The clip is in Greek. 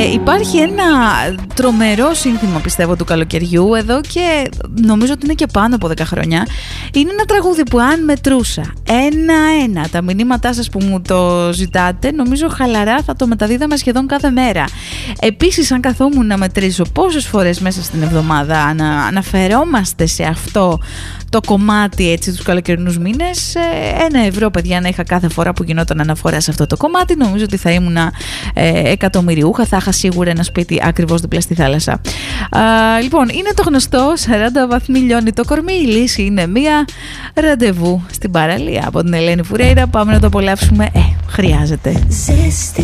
Υπάρχει ένα τρομερό σύνθημα, πιστεύω, του καλοκαιριού εδώ και νομίζω ότι είναι και πάνω από 10 χρόνια. Είναι ένα τραγούδι που αν μετρούσα ένα-ένα τα μηνύματά σας που μου το ζητάτε, νομίζω χαλαρά θα το μεταδίδαμε σχεδόν κάθε μέρα. Επίσης, αν καθόμουν να μετρήσω πόσες φορές μέσα στην εβδομάδα αναφερόμαστε σε αυτό το κομμάτι, έτσι, τους καλοκαιρινούς μήνες, 1 ευρώ, παιδιά, να είχα κάθε φορά που γινόταν αναφορά σε αυτό το κομμάτι, νομίζω ότι θα ήμουν εκατομμυριούχα, θα είχα σίγουρα ένα σπίτι ακριβώς δίπλα στη θάλασσα. Λοιπόν, είναι το γνωστό 40 βαθμοί λιώνει το κορμί, η λύση είναι μία, ραντεβού στην παραλία από την Ελένη Φουρέιρα. Πάμε να το απολαύσουμε, χρειάζεται.